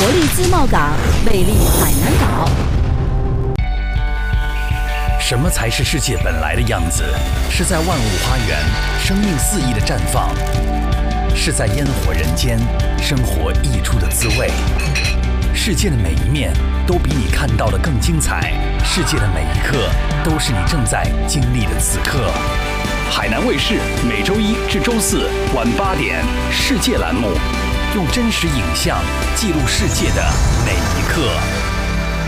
活力自贸港，魅力海南岛。 什么才是世界本来的样子？是在万物花园，生命肆意的绽放；是在烟火人间，生活溢出的滋味。世界的每一面都比你看到的更精彩，世界的每一刻都是你正在经历的此刻。海南卫视每周一至周四晚8点，世界栏目，用真实影像记录世界的每一刻。